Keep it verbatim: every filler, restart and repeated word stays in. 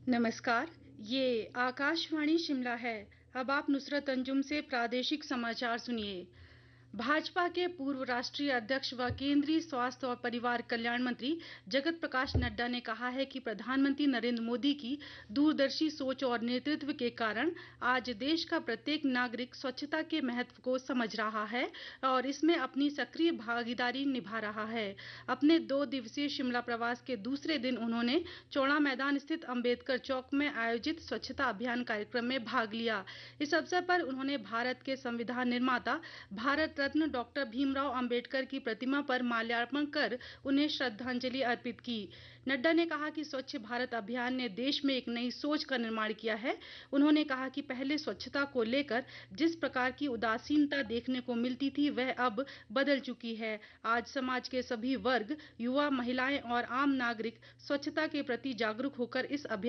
नमस्कार, ये आकाशवाणी शिमला है। अब आप नुसरत अंजुम से प्रादेशिक समाचार सुनिए। भाजपा के पूर्व राष्ट्रीय अध्यक्ष व केंद्रीय स्वास्थ्य और परिवार कल्याण मंत्री जगत प्रकाश नड्डा ने कहा है कि प्रधानमंत्री नरेंद्र मोदी की दूरदर्शी सोच और नेतृत्व के कारण आज देश का प्रत्येक नागरिक स्वच्छता के महत्व को समझ रहा है और इसमें अपनी सक्रिय भागीदारी निभा रहा है। अपने दो दिवसीय शिमला प्रवास के दूसरे दिन उन्होंने चौड़ा मैदान स्थित अंबेडकर चौक में आयोजित स्वच्छता अभियान कार्यक्रम में भाग लिया। इस अवसर पर उन्होंने भारत के संविधान निर्माता भारत रत्न डॉक्टर भीमराव अंबेडकर की प्रतिमा पर माल्यार्पण कर उन्हें श्रद्धांजलि अर्पित की। नड्डा ने कहा कि स्वच्छ भारत अभियान ने देश में एक नई सोच का निर्माण किया है। उन्होंने कहा कि पहले स्वच्छता को लेकर जिस प्रकार की उदासीनता देखने को मिलती थी वह अब बदल चुकी है। आज समाज के सभी वर्ग, युवा, महिलाएं और आम नागरिक स्वच्छता के प्रति जागरूक होकर इस अभियान